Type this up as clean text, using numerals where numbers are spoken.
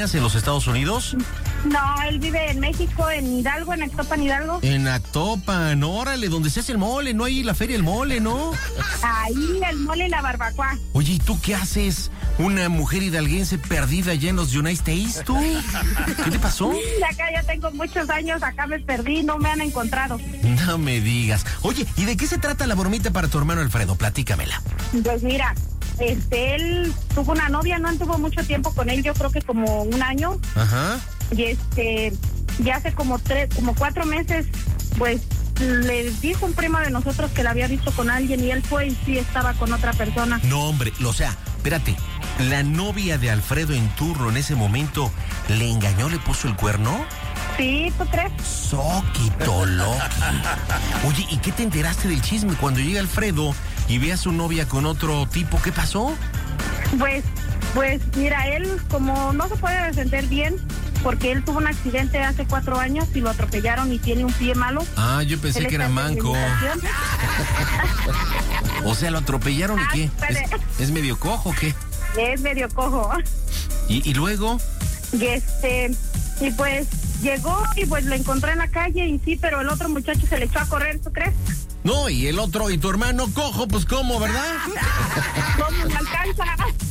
apenas en los Estados Unidos? No, él vive en México, en Hidalgo, en Actopan, Hidalgo. En Actopan, órale, donde se hace el mole, ¿no? Ahí la feria del mole, ¿no? Ahí el mole y la barbacoa. Oye, ¿y tú qué haces? Una mujer hidalguense perdida allá en los United States, ¿tú? ¿Qué te pasó? Acá ya tengo muchos años, acá me perdí, no me han encontrado. No me digas. Oye, ¿y de qué se trata la bromita para tu hermano Alfredo? Platícamela. Pues mira, él tuvo una novia, no anduvo mucho tiempo con él, yo creo que como un año. Ajá. Y ya hace como 4 meses, pues le dijo un primo de nosotros que la había visto con alguien y él fue y sí estaba con otra persona. No, hombre, o sea, espérate, ¿la novia de Alfredo en turno en ese momento le engañó, le puso el cuerno? Sí, ¿tú crees? Soquito loqui. Oye, ¿y qué te enteraste del chisme cuando llega Alfredo y ve a su novia con otro tipo? ¿Qué pasó? Pues mira, él como no se puede defender bien, porque él tuvo un accidente hace 4 años y lo atropellaron y tiene un pie malo. Ah, yo pensé que era manco. O sea, ¿lo atropellaron y qué? ¿Es medio cojo o qué? Es medio cojo. ¿Y luego? Y pues llegó y pues lo encontré en la calle y sí, pero el otro muchacho se le echó a correr, ¿tú crees? No, y el otro, y tu hermano cojo, pues ¿cómo, verdad? ¿Cómo me alcanza?